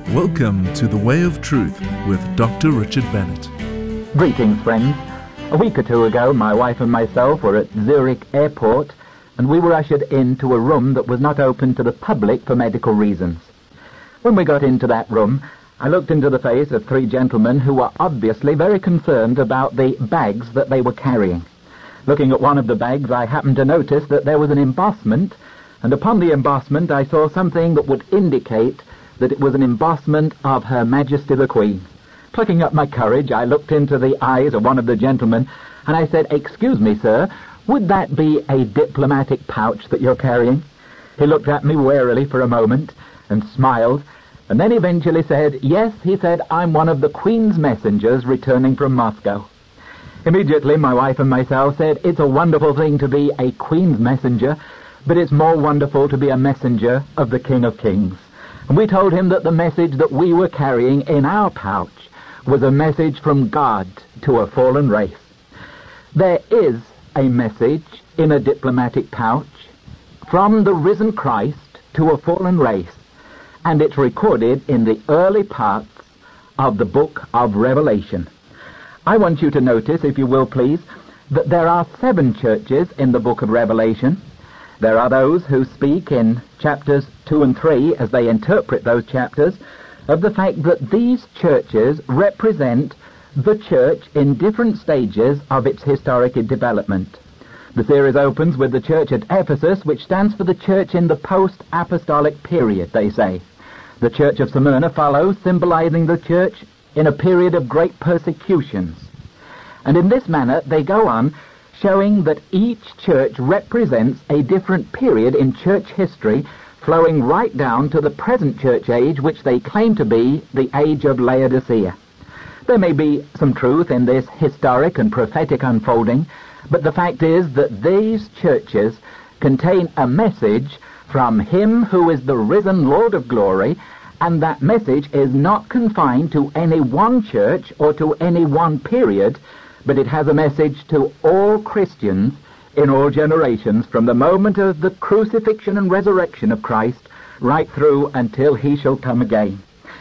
Welcome to The Way of Truth with Dr. Richard Bennett. Greetings, friends. A week or two ago, my wife and myself were at Zurich Airport, and we were ushered into a room that was not open to the public for medical reasons. When we got into that room, I looked into the face of three gentlemen who were obviously very concerned about the bags that they were carrying. Looking at one of the bags, I happened to notice that there was an embossment, and upon the embossment I saw something that would indicate that it was an embossment of Her Majesty the Queen. Plucking up my courage, I looked into the eyes of one of the gentlemen, and I said, "Excuse me, sir, would that be a diplomatic pouch that you're carrying?" He looked at me warily for a moment and smiled, and then eventually said, "Yes," he said, "I'm one of the Queen's messengers returning from Moscow." Immediately, my wife and myself said, "It's a wonderful thing to be a Queen's messenger, but it's more wonderful to be a messenger of the King of Kings." And we told him that the message that we were carrying in our pouch was a message from God to a fallen race. There is a message in a diplomatic pouch from the risen Christ to a fallen race, and it's recorded in the early parts of the book of Revelation. I want you to notice, if you will please, that there are 7 churches in the book of Revelation. There are those who speak in chapters 2 and 3, as they interpret those chapters, of the fact that these churches represent the church in different stages of its historic development. The series opens with the church at Ephesus, which stands for the church in the post-apostolic period, they say. The church of Smyrna follows, symbolizing the church in a period of great persecutions. And in this manner they go on, showing that each church represents a different period in church history, flowing right down to the present church age, which they claim to be the age of Laodicea. There may be some truth in this historic and prophetic unfolding, but the fact is that these churches contain a message from Him who is the risen Lord of glory, and that message is not confined to any one church or to any one period, but it has a message to all Christians in all generations, from the moment of the crucifixion and resurrection of Christ right through until He shall come again.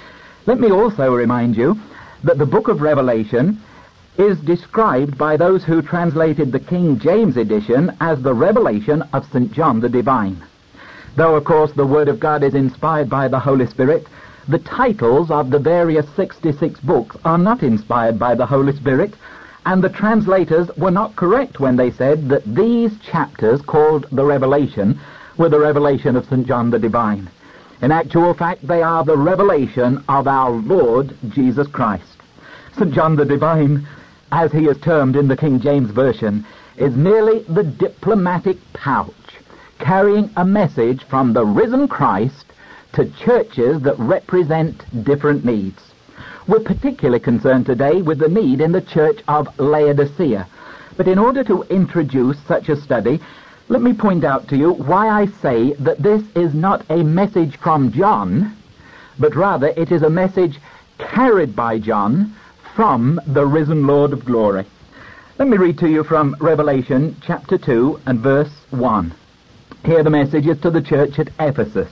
Let me also remind you that the book of Revelation is described by those who translated the King James edition as the revelation of St. John the Divine. Though, of course, the Word of God is inspired by the Holy Spirit, the titles of the various 66 books are not inspired by the Holy Spirit, and the translators were not correct when they said that these chapters called the Revelation were the revelation of St. John the Divine. In actual fact, they are the revelation of our Lord Jesus Christ. St. John the Divine, as he is termed in the King James Version, is merely the diplomatic pouch, carrying a message from the risen Christ to churches that represent different needs. We're particularly concerned today with the need in the church of Laodicea. But in order to introduce such a study, let me point out to you why I say that this is not a message from John, but rather it is a message carried by John from the risen Lord of glory. Let me read to you from Revelation chapter 2 and verse 1. Here the message is to the church at Ephesus.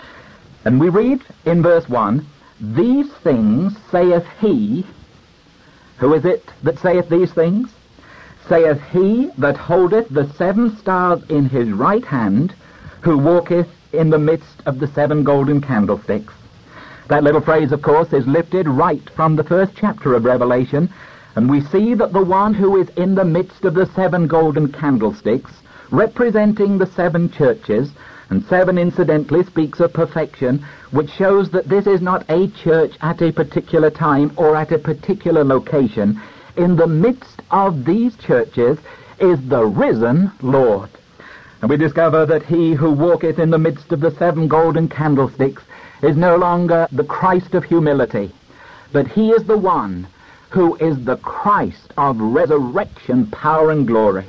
And we read in verse 1, "These things saith he," who is it that saith these things? "Saith he that holdeth the 7 stars in his right hand, who walketh in the midst of the 7 golden candlesticks." That little phrase, of course, is lifted right from the first chapter of Revelation, and we see that the one who is in the midst of the 7 golden candlesticks, representing the 7 churches, and 7 incidentally speaks of perfection, which shows that this is not a church at a particular time or at a particular location. In the midst of these churches is the risen Lord. And we discover that he who walketh in the midst of the 7 golden candlesticks is no longer the Christ of humility, but he is the one who is the Christ of resurrection, power, and glory.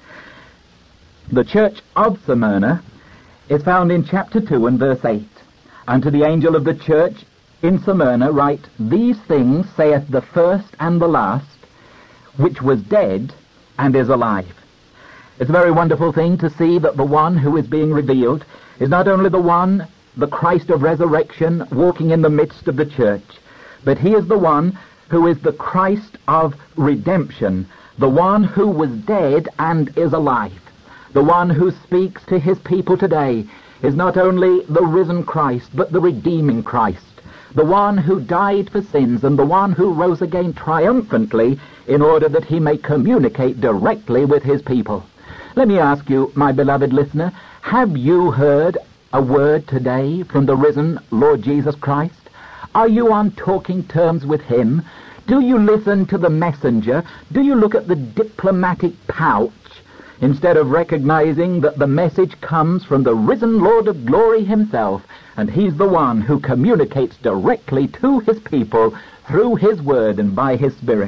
The church of Smyrna is found in chapter 2 and verse 8. "Unto the angel of the church in Smyrna write, These things saith the first and the last, which was dead and is alive." It's a very wonderful thing to see that the one who is being revealed is not only the one the Christ of resurrection walking in the midst of the church, but he is the one who is the Christ of redemption, the one who was dead and is alive. The one who speaks to his people today is not only the risen Christ, but the redeeming Christ, the one who died for sins and the one who rose again triumphantly in order that he may communicate directly with his people. Let me ask you, my beloved listener, have you heard a word today from the risen Lord Jesus Christ? Are you on talking terms with him? Do you listen to the messenger? Do you look at the diplomatic pouch instead of recognizing that the message comes from the risen Lord of glory himself, and he's the one who communicates directly to his people through his word and by his Spirit?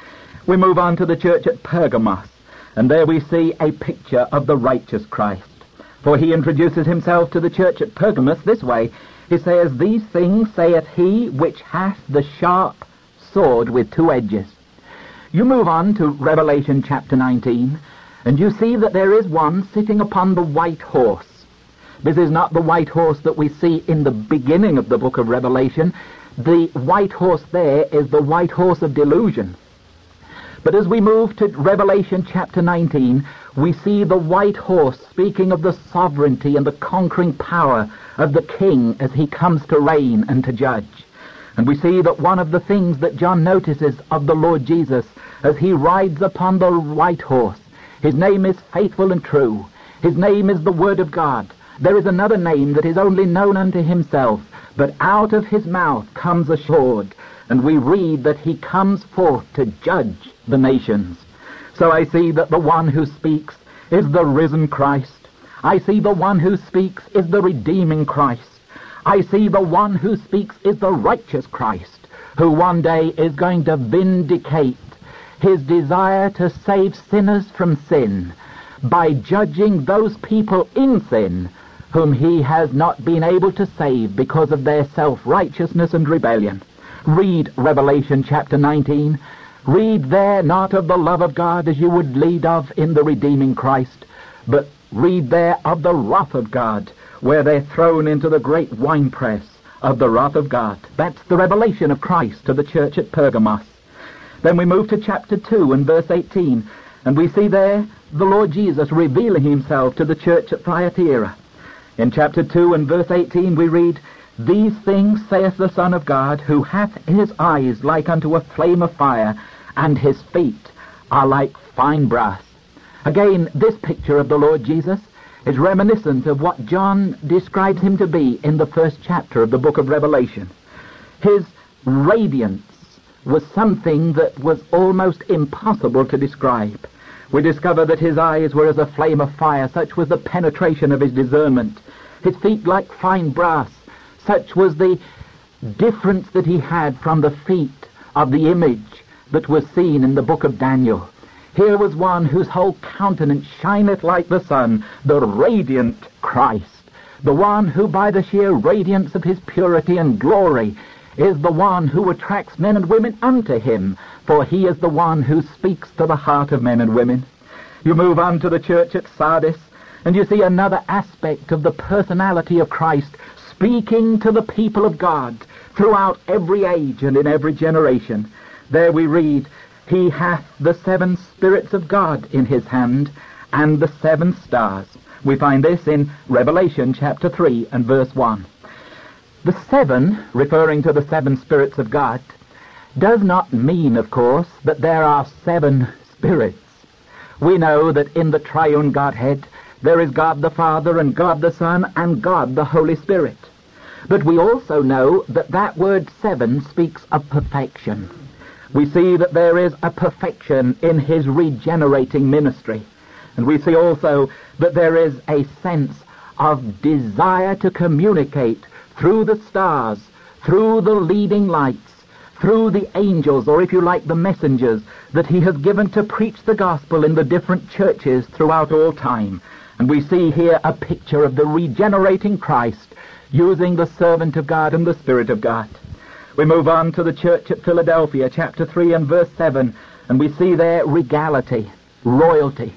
We move on to the church at Pergamos, and there we see a picture of the righteous Christ. For he introduces himself to the church at Pergamos this way. He says, "These things saith he which hath the sharp sword with two edges." You move on to Revelation chapter 19, and you see that there is one sitting upon the white horse. This is not the white horse that we see in the beginning of the book of Revelation. The white horse there is the white horse of delusion. But as we move to Revelation chapter 19, we see the white horse speaking of the sovereignty and the conquering power of the King as he comes to reign and to judge. And we see that one of the things that John notices of the Lord Jesus as he rides upon the white horse, his name is faithful and true. His name is the Word of God. There is another name that is only known unto himself, but out of his mouth comes a sword. And we read that he comes forth to judge the nations. So I see that the one who speaks is the risen Christ. I see the one who speaks is the redeeming Christ. I see the one who speaks is the righteous Christ, who one day is going to vindicate his desire to save sinners from sin by judging those people in sin whom he has not been able to save because of their self-righteousness and rebellion. Read Revelation chapter 19. Read there not of the love of God as you would read of in the redeeming Christ, but read there of the wrath of God, where they're thrown into the great winepress of the wrath of God. That's the revelation of Christ to the church at Pergamos. Then we move to chapter 2 and verse 18, and we see there the Lord Jesus revealing himself to the church at Thyatira. In chapter 2 and verse 18 we read, "These things saith the Son of God, who hath his eyes like unto a flame of fire, and his feet are like fine brass." Again, this picture of the Lord Jesus is reminiscent of what John describes him to be in the first chapter of the book of Revelation. His radiance was something that was almost impossible to describe. We discover that his eyes were as a flame of fire, such was the penetration of his discernment. His feet like fine brass, such was the difference that he had from the feet of the image that was seen in the book of Daniel. Here was one whose whole countenance shineth like the sun, the radiant Christ, the one who by the sheer radiance of his purity and glory is the one who attracts men and women unto him, for he is the one who speaks to the heart of men and women. You move on to the church at Sardis, and you see another aspect of the personality of Christ speaking to the people of God throughout every age and in every generation. There we read, "He hath the 7 spirits of God in his hand, and the 7 stars." We find this in Revelation chapter 3 and verse 1. The 7, referring to the 7 spirits of God, does not mean, of course, that there are 7 spirits. We know that in the triune Godhead there is God the Father and God the Son and God the Holy Spirit. But we also know that that word 7 speaks of perfection. We see that there is a perfection in his regenerating ministry. And we see also that there is a sense of desire to communicate through the stars, through the leading lights, through the angels, or if you like, the messengers that he has given to preach the gospel in the different churches throughout all time. And we see here a picture of the regenerating Christ using the servant of God and the Spirit of God. We move on to the church at Philadelphia, chapter 3 and verse 7, and we see there regality, royalty.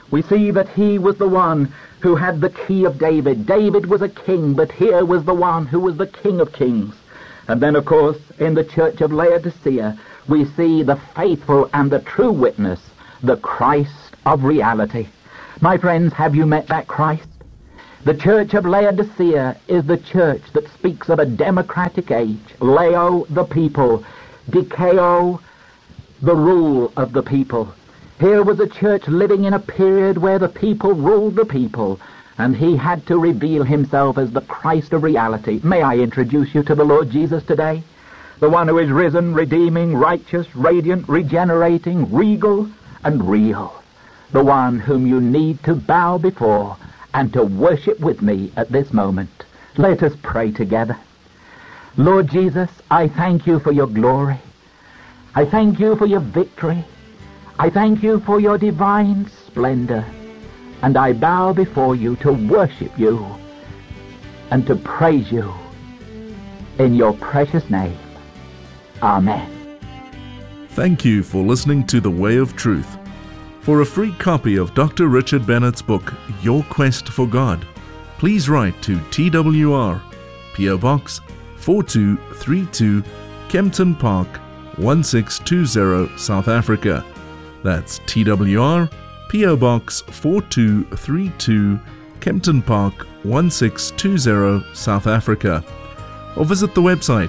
We see that he was the one who had the key of David. David was a king, but here was the one who was the King of Kings. And then, of course, in the church of Laodicea, we see the faithful and the true witness, the Christ of reality. My friends, have you met that Christ? The church of Laodicea is the church that speaks of a democratic age. Leo, the people. Dikeo, the rule of the people. Here was a church living in a period where the people ruled the people, and he had to reveal himself as the Christ of reality. May I introduce you to the Lord Jesus today? The one who is risen, redeeming, righteous, radiant, regenerating, regal, and real. The one whom you need to bow before and to worship with me at this moment. Let us pray together. Lord Jesus, I thank you for your glory. I thank you for your victory. I thank you for your divine splendor. And I bow before you to worship you and to praise you in your precious name. Amen. Thank you for listening to The Way of Truth. For a free copy of Dr. Richard Bennett's book, Your Quest for God, please write to TWR, P.O. Box 4232, Kempton Park, 1620, South Africa. That's TWR, P.O. Box 4232, Kempton Park, 1620, South Africa. Or visit the website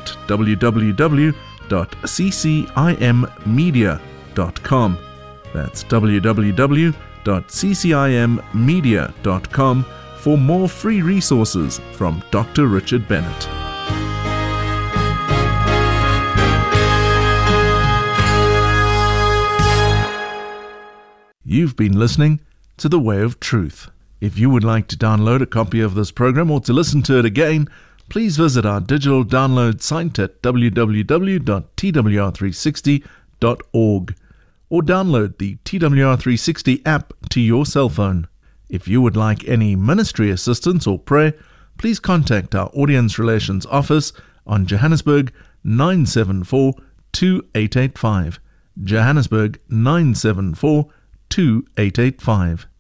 www.ccimmedia.com. That's www.ccimmedia.com for more free resources from Dr. Richard Bennett. You've been listening to The Way of Truth. If you would like to download a copy of this program or to listen to it again, please visit our digital download site at www.twr360.org or download the TWR360 app to your cell phone. If you would like any ministry assistance or prayer, please contact our Audience Relations Office on Johannesburg 974 2885. Johannesburg 974 2885.